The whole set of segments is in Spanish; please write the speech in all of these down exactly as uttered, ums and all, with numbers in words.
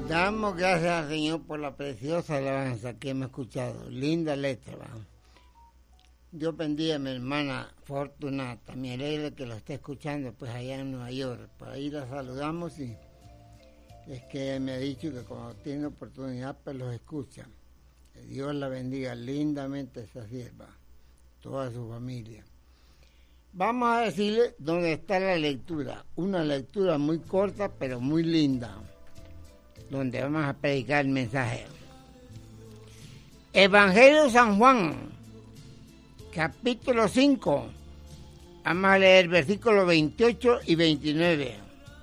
Damos gracias al Señor por la preciosa alabanza que hemos escuchado. Linda letra, ¿va? Yo bendiga a mi hermana Fortunata. Me alegra que lo esté escuchando pues allá en Nueva York. Por ahí la saludamos y es que ella me ha dicho que cuando tiene oportunidad pues los escucha. Que Dios la bendiga lindamente a esa sierva, toda su familia. Vamos a decirle dónde está la lectura. Una lectura muy corta pero muy linda, donde vamos a predicar el mensaje. Evangelio de San Juan, capítulo cinco. Vamos a leer versículos veintiocho y veintinueve.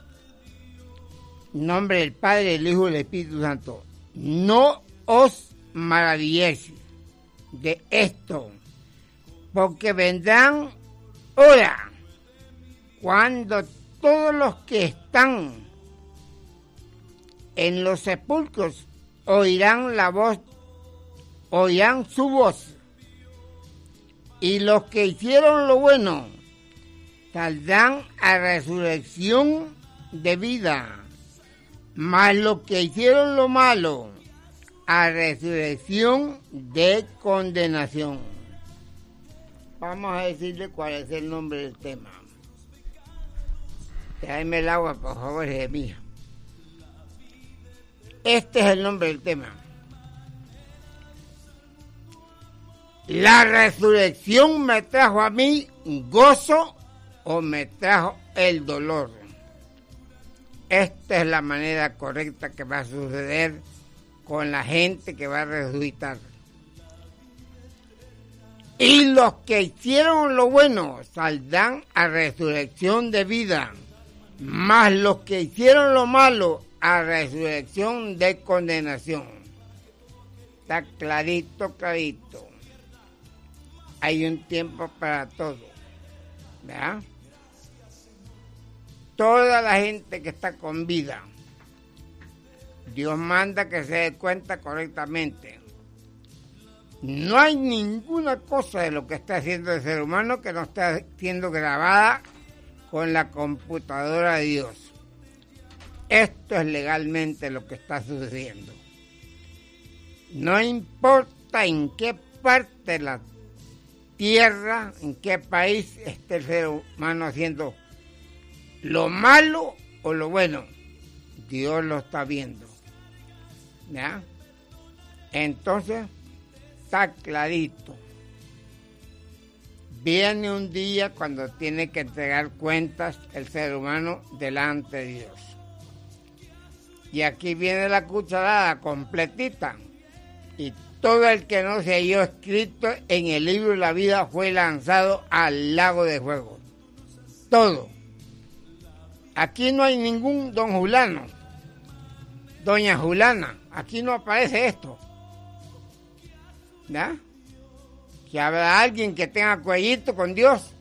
En nombre del Padre, del Hijo y del Espíritu Santo. No os maravilléis de esto, porque vendrán horas cuando todos los que están en los sepulcros oirán la voz, oirán su voz, y los que hicieron lo bueno saldrán a resurrección de vida, mas los que hicieron lo malo a resurrección de condenación. Vamos a decirle cuál es el nombre del tema. Tráeme el agua, por favor, Jeremías. Este es el nombre del tema. La resurrección me trajo a mí gozo o me trajo el dolor. Esta es la manera correcta que va a suceder con la gente que va a resucitar. Y los que hicieron lo bueno saldrán a resurrección de vida, mas los que hicieron lo malo a resurrección de condenación. Está clarito, clarito. Hay un tiempo para todo, ¿verdad? Toda la gente que está con vida, Dios manda que se dé cuenta correctamente. No hay ninguna cosa de lo que está haciendo el ser humano que no está siendo grabada con la computadora de Dios. Esto es legalmente lo que está sucediendo. No importa en qué parte de la tierra, en qué país esté el ser humano haciendo lo malo o lo bueno, Dios lo está viendo. ¿Ya? Entonces, está clarito. Viene un día cuando tiene que entregar cuentas el ser humano delante de Dios. Y aquí viene la cucharada completita. Y todo el que no se halló escrito en el libro de la vida fue lanzado al lago de fuego. Todo. Aquí no hay ningún don Julano, doña Julana. Aquí no aparece esto. ¿Ya? Que habrá alguien que tenga cuellito con Dios.